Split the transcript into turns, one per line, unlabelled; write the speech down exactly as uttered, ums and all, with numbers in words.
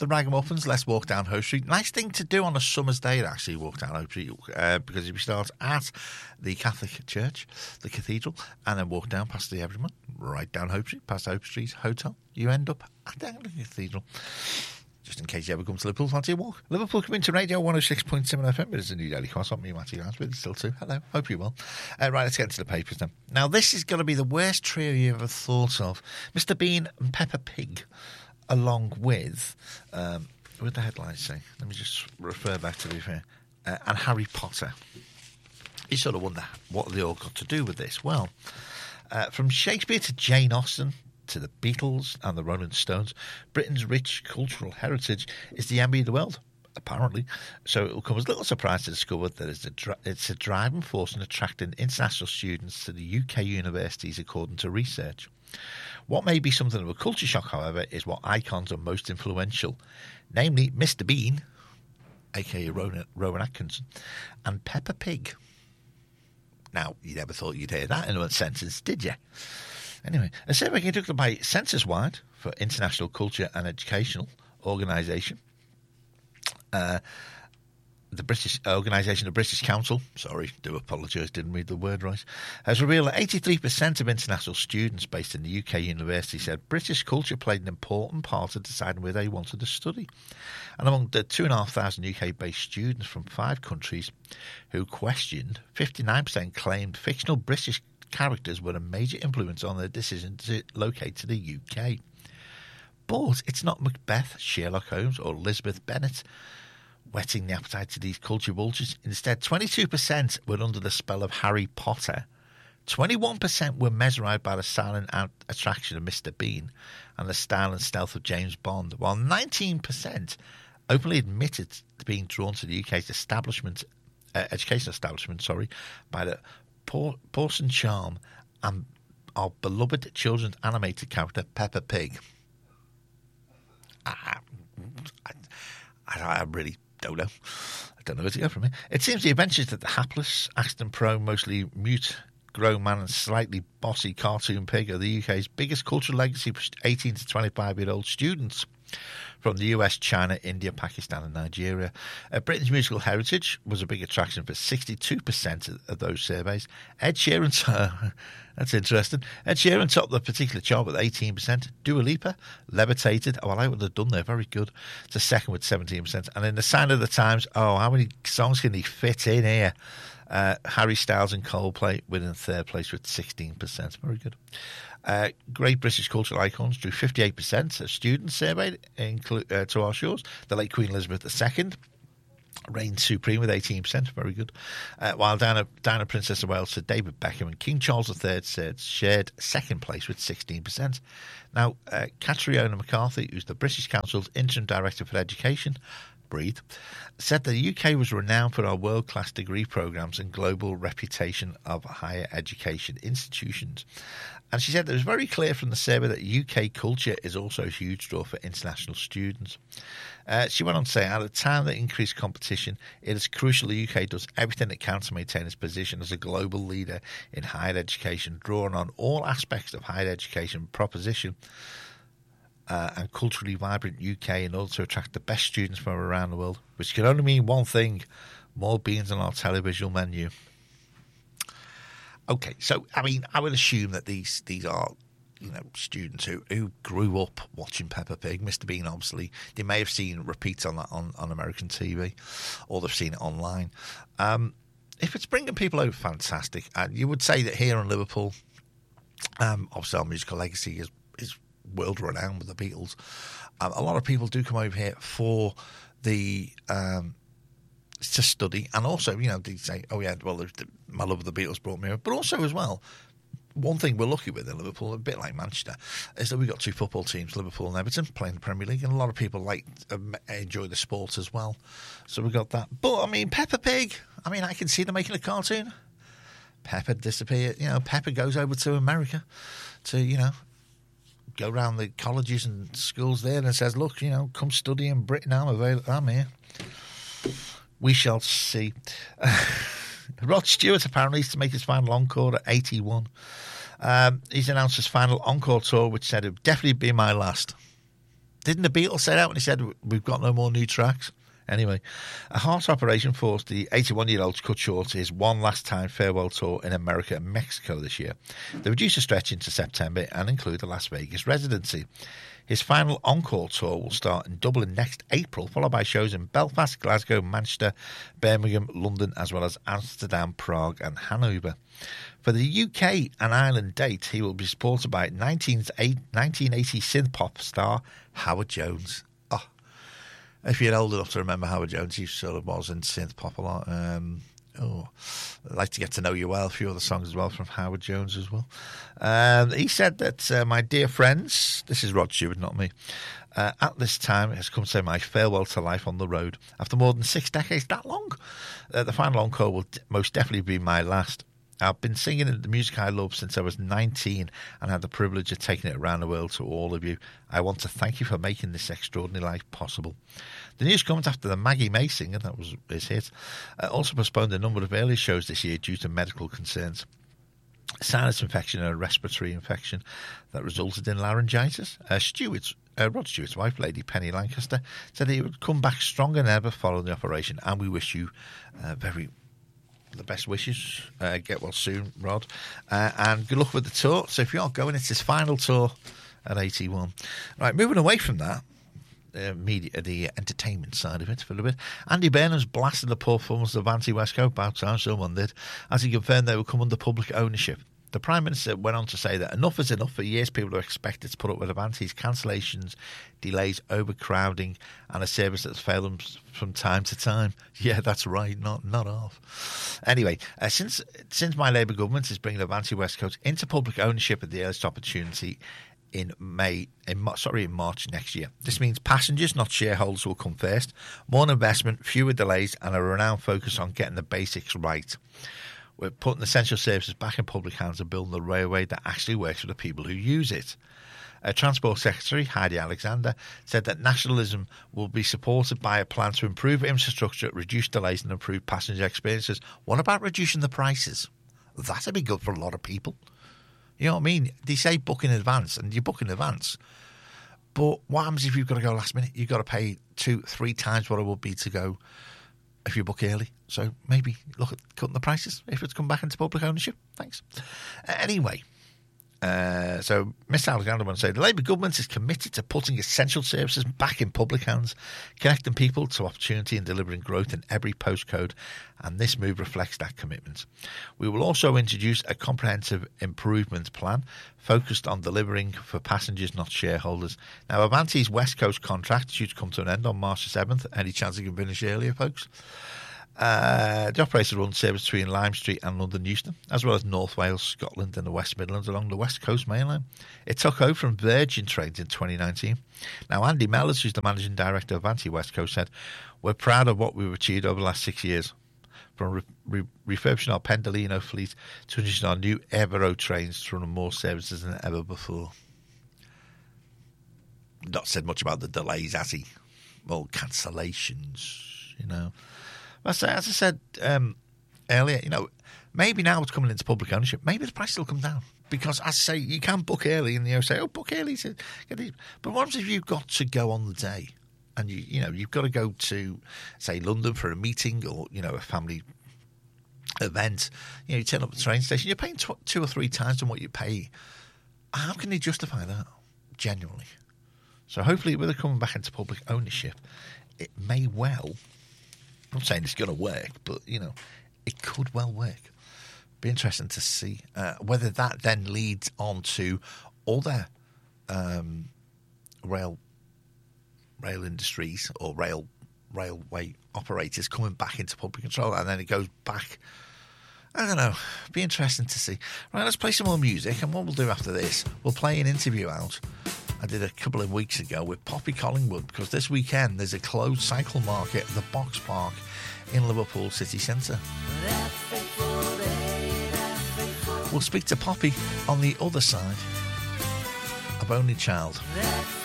the Ragamuffins, let's walk down Hoe Street. Nice thing to do on a summer's day to actually walk down Hoe Street, uh, because if you start at the Catholic Church, the cathedral, and then walk down past the Everyman, right down Hoe Street, past Hoe Street Hotel, you end up at the Anglican Cathedral. Just in case you ever come to Liverpool, fancy a walk. Liverpool Community Radio one oh six point seven F M. It is a new daily cross on me, Matthew Hansford, still too. Hello, hope you're well. Uh, right, let's get into the papers now. Now, this is going to be the worst trio you ever thought of. Mister Bean and Peppa Pig, along with, um, what did the headlines say? Let me just refer back to be fair. Uh, and Harry Potter. You sort of wonder what they all got to do with this. Well, uh, from Shakespeare to Jane Austen, to the Beatles and the Rolling Stones, Britain's rich cultural heritage is the envy of the world, apparently. So it will come as little surprise to discover that it's a, dri- it's a driving force in attracting international students to the U K universities, according to research. What may be something of a culture shock, however, is what icons are most influential, namely Mister Bean, aka Rowan, Rowan Atkinson, and Peppa Pig. Now, you never thought you'd hear that in one sentence, did you? Anyway, a survey conducted by Census-Wide for International Culture and Educational Organisation, uh, the British Organisation of British Council, sorry, do apologise, didn't read the word right, has revealed that eighty-three percent of international students based in the U K university said British culture played an important part of deciding where they wanted to study. And among the two thousand five hundred U K-based students from five countries who questioned, fifty-nine percent claimed fictional British characters were a major influence on their decision to locate to the U K. But it's not Macbeth, Sherlock Holmes or Elizabeth Bennet whetting the appetite to these culture vultures. Instead, twenty-two percent were under the spell of Harry Potter, twenty-one percent were mesmerised by the silent attraction of Mister Bean and the style and stealth of James Bond, while nineteen percent openly admitted to being drawn to the U K's establishment, uh, educational establishment, sorry, by the porcelain charm and our beloved children's animated character Peppa Pig. I, I, I really don't know. I don't know where to go from here. It seems the adventures that the hapless, accident-prone, mostly mute, grown man and slightly bossy cartoon pig are the U K's biggest cultural legacy for eighteen to twenty-five-year-old students from the U S, China, India, Pakistan and Nigeria. Uh, Britain's musical heritage was a big attraction for sixty-two percent of, of those surveys. Ed Sheeran, uh, that's interesting. Ed Sheeran topped the particular chart with eighteen percent. Dua Lipa, Levitated, oh, I like what they've done there, very good. To second with seventeen percent. And in the Sign of the Times, oh, how many songs can he fit in here? Uh, Harry Styles and Coldplay within third place with sixteen percent. Very good. Uh, great British cultural icons drew fifty-eight percent of students surveyed inclu- uh, to our shores. The late Queen Elizabeth the Second reigned supreme with eighteen percent. Very good. Uh, while Diana, Diana, Princess of Wales, Sir David Beckham and King Charles the Third said, shared second place with sixteen percent. Now, uh, Catriona McCarthy, who's the British Council's Interim Director for Education, Breathe, said the U K was renowned for our world-class degree programmes and global reputation of higher education institutions. And she said it was very clear from the survey that U K culture is also a huge draw for international students. Uh, she went on to say, at a time that increased competition, it is crucial the U K does everything it can to maintain its position as a global leader in higher education, drawing on all aspects of higher education proposition uh, and culturally vibrant U K in order to attract the best students from around the world, which can only mean one thing: more beans on our televisual menu. Okay, so, I mean, I would assume that these these are, you know, students who, who grew up watching Peppa Pig. Mister Bean, obviously, they may have seen repeats on that on, on American T V, or they've seen it online. Um, if it's bringing people over, fantastic. And you would say that here in Liverpool, um, obviously our musical legacy is, is world-renowned with the Beatles. Um, a lot of people do come over here for the... Um, to study, and also, you know, they say, oh yeah, well, my love of the Beatles brought me over. But also as well, one thing we're lucky with in Liverpool, a bit like Manchester, is that we've got two football teams, Liverpool and Everton, playing the Premier League, and a lot of people like um, enjoy the sport as well. So we've got that. But, I mean, Peppa Pig, I mean, I can see them making a cartoon. Peppa disappeared, you know, Peppa goes over to America to, you know, go around the colleges and schools there and says, look, you know, come study in Britain, I'm available, I'm here. We shall see. Uh, Rod Stewart apparently is to make his final encore at eighty-one. Um, he's announced his final encore tour, which said it would definitely be my last. Didn't the Beatles say that when he said, we've got no more new tracks? Anyway, a heart operation forced the eighty-one-year-old to cut short his one last time farewell tour in America and Mexico this year. They reduced the stretch into September and include a Las Vegas residency. His final encore tour will start in Dublin next April, followed by shows in Belfast, Glasgow, Manchester, Birmingham, London, as well as Amsterdam, Prague and Hanover. For the U K and Ireland date, he will be supported by nineteen eighty synth-pop star Howard Jones. Oh, if you're old enough to remember Howard Jones, he sort of was in synth-pop a lot. Um, oh, I'd like to get to know you well. A few other songs as well from Howard Jones as well. Um, he said that, uh, my dear friends, this is Rod Stewart, not me, uh, at this time it has come to say my farewell to life on the road. After more than six decades, that long, uh, the final encore will d- most definitely be my last. I've been singing the music I love since I was nineteen and had the privilege of taking it around the world to all of you. I want to thank you for making this extraordinary life possible. The news comes after the Maggie May singer, that was his hit, uh, also postponed a number of early shows this year due to medical concerns. Sinus infection and a respiratory infection that resulted in laryngitis. Uh, Stewart's, uh, Rod Stewart's wife, Lady Penny Lancaster, said he would come back stronger than ever following the operation, and we wish you uh, very the best wishes. Uh, get well soon, Rod. Uh, and good luck with the tour. So if you are going, it's his final tour at eighty-one. Right, moving away from that, uh, media, the entertainment side of it for a bit. Andy Burnham's blasted the performance of Avanti West Coast, about time someone did, as he confirmed they will come under public ownership. The Prime Minister went on to say that enough is enough. For years, people are expected to put up with Avanti's cancellations, delays, overcrowding, and a service that's failed them from time to time. Yeah, that's right, not not off. Anyway, uh, since since my Labour government is bringing Avanti West Coast into public ownership at the earliest opportunity in May, in sorry, in March next year. This means passengers, not shareholders, will come first. More investment, fewer delays, and a renowned focus on getting the basics right. We're putting essential services back in public hands and building the railway that actually works for the people who use it. Uh, Transport Secretary Heidi Alexander said that nationalism will be supported by a plan to improve infrastructure, reduce delays and improve passenger experiences. What about reducing the prices? That'd be good for a lot of people. You know what I mean? They say book in advance, and you book in advance. But what happens if you've got to go last minute? You've got to pay two, three times what it would be to go if you book early. So maybe look at cutting the prices if it's come back into public ownership. Thanks. Uh, anyway, uh, so Miss Alexander wants to say the Labour government is committed to putting essential services back in public hands, connecting people to opportunity and delivering growth in every postcode, and this move reflects that commitment. We will also introduce a comprehensive improvement plan focused on delivering for passengers, not shareholders. Now, Avanti's West Coast contract is due to come to an end on March the seventh. Any chance it can finish earlier, folks? Uh, the operator runs service between Lime Street and London Euston, as well as North Wales, Scotland and the West Midlands along the West Coast main line. It took over from Virgin Trains in twenty nineteen. Now, Andy Mellors, who's the managing director of Avanti West Coast, said, "We're proud of what we've achieved over the last six years. From re- re- refurbishing our Pendolino fleet to introducing our new Evero trains to run more services than ever before." Not said much about the delays, has he? Well, cancellations, you know. As I said um, earlier, you know, maybe now it's coming into public ownership. Maybe the price will come down. Because, as I say, you can book early and you know, say, oh, book early. So get these. But what if you've got to go on the day? And, you you know, you've got to go to, say, London for a meeting or, you know, a family event. You know, you turn up at the train station. You're paying tw- two or three times than what you pay. How can they justify that? Genuinely. So hopefully with it coming back into public ownership, it may well... I'm not saying it's going to work, but, you know, it could well work. Be interesting to see uh, whether that then leads on to other um, rail rail industries or rail railway operators coming back into public control, and then it goes back. I don't know. Be interesting to see. Right, let's play some more music, and what we'll do after this, we'll play an interview out I did a couple of weeks ago with Poppy Collingwood, because this weekend there's a closed cycle market at the Box Park in Liverpool city centre. We'll speak to Poppy on the other side of Only Child.